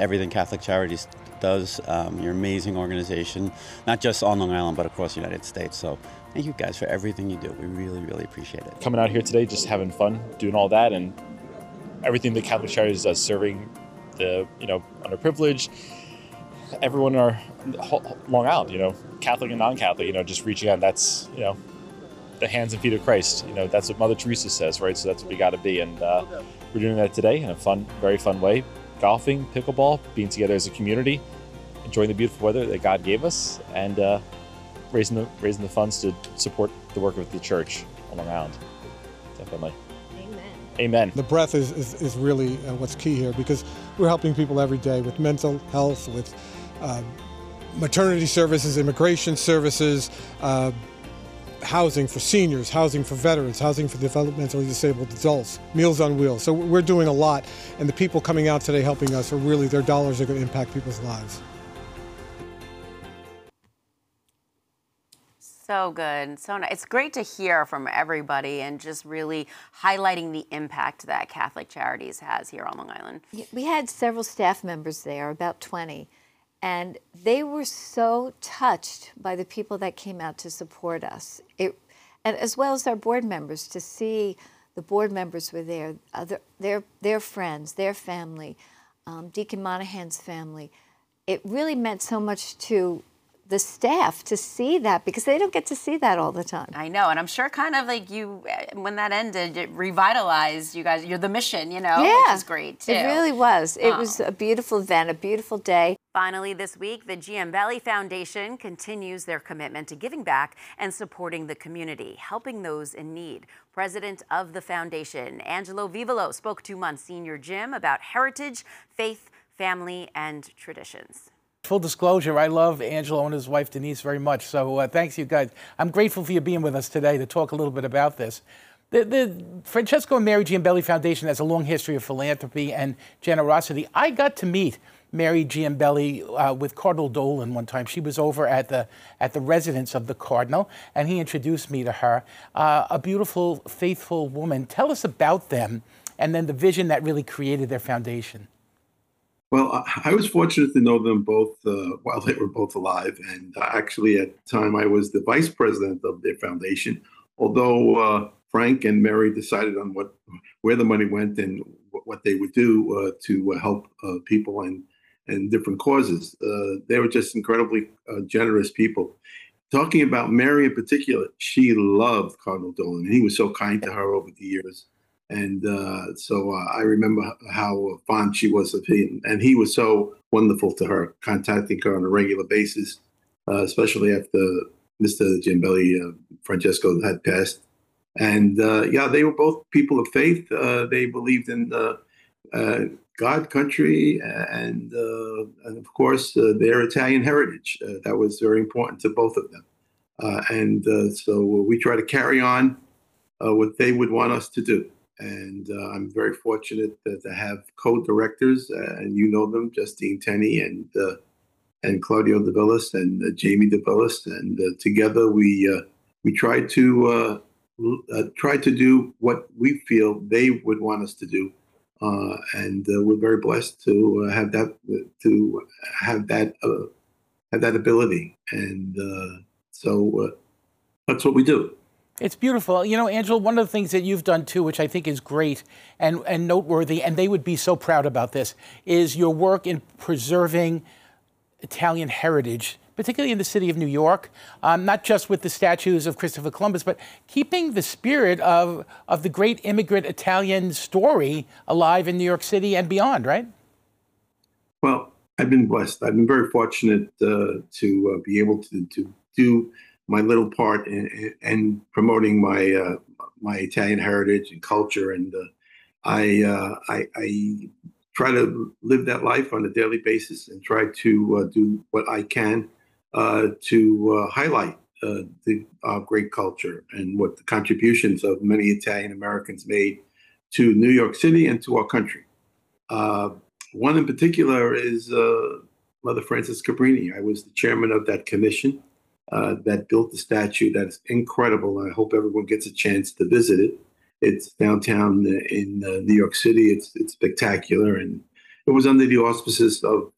everything Catholic Charities does. You're an amazing organization, not just on Long Island, but across the United States. So thank you guys for everything you do. We really, really appreciate it. Coming out here today, just having fun, doing all that, and everything that Catholic Charities does, serving the underprivileged, everyone in our Long Island, Catholic and non-Catholic, just reaching out. That's the hands and feet of Christ. That's what Mother Teresa says, right? So that's what we got to be, and we're doing that today in a fun, very fun way. Golfing, pickleball, being together as a community, enjoying the beautiful weather that God gave us, and raising the funds to support the work of the church on Long Island. Definitely. Amen. The breath is really what's key here, because we're helping people every day with mental health, with maternity services, immigration services, housing for seniors, housing for veterans, housing for developmentally disabled adults, Meals on Wheels. So we're doing a lot, and the people coming out today helping us their dollars are going to impact people's lives. So good. So nice. It's great to hear from everybody and just really highlighting the impact that Catholic Charities has here on Long Island. We had several staff members there, about 20, and they were so touched by the people that came out to support us. And as well as our board members, to see the board members were there, their friends, their family, Deacon Monahan's family. It really meant so much to the staff to see that, because they don't get to see that all the time. I know, and I'm sure kind of like when that ended, it revitalized you guys. You're the mission, Yeah, which is great too. It really was. It was a beautiful event, a beautiful day. Finally, this week, the Giambelli Foundation continues their commitment to giving back and supporting the community, helping those in need. President of the foundation, Angelo Vivolo, spoke to Monsignor Jim about heritage, faith, family, and traditions. Full disclosure, I love Angelo and his wife Denise very much, so thanks you guys. I'm grateful for you being with us today to talk a little bit about this. The Francesco and Mary Giambelli Foundation has a long history of philanthropy and generosity. I got to meet Mary Giambelli with Cardinal Dolan one time. She was over at the residence of the Cardinal, and he introduced me to her. A beautiful, faithful woman. Tell us about them, and then the vision that really created their foundation. Well, I was fortunate to know them both while they were both alive. And actually, at the time, I was the vice president of their foundation, although Frank and Mary decided on where the money went and what they would do to help people and different causes. They were just incredibly generous people. Talking about Mary in particular, she loved Cardinal Dolan. He was so kind to her over the years. And so I remember how fond she was of him. And he was so wonderful to her, contacting her on a regular basis, especially after Mr. Giambelli, Francesco, had passed. And they were both people of faith. They believed in God, country, and of course, their Italian heritage. That was very important to both of them. So we try to carry on what they would want us to do. And I'm very fortunate to have co-directors, and you know them, Justine Tenney and Claudio De Villis and Jamie De Villis, and together we try to do what we feel they would want us to do, and we're very blessed to have that ability, and so that's what we do. It's beautiful. You know, Angelo, one of the things that you've done too, which I think is great and noteworthy, and they would be so proud about this, is your work in preserving Italian heritage, particularly in the city of New York, not just with the statues of Christopher Columbus, but keeping the spirit of the great immigrant Italian story alive in New York City and beyond, right? Well, I've been blessed. I've been very fortunate to be able to do my little part in promoting my Italian heritage and culture, and I try to live that life on a daily basis and try to do what I can to highlight our great culture and what the contributions of many Italian Americans made to New York City and to our country. One in particular is Mother Frances Cabrini. I was the chairman of that commission that built the statue. That's incredible. I hope everyone gets a chance to visit it. It's downtown in New York City. It's spectacular, and it it was under the auspices of